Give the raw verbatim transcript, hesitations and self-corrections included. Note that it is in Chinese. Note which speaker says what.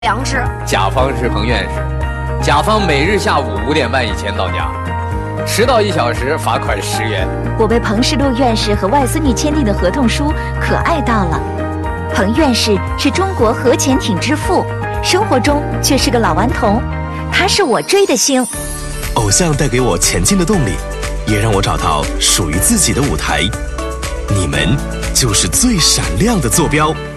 Speaker 1: 粮食。
Speaker 2: 甲方是彭院士，甲方每日下午五点半以前到家，迟到一小时罚款十元。
Speaker 3: 我被彭世禄院士和外孙女签订的合同书可爱到了。彭院士是中国核潜艇之父，生活中却是个老顽童，他是我追的星。
Speaker 4: 偶像带给我前进的动力，也让我找到属于自己的舞台。你们就是最闪亮的坐标。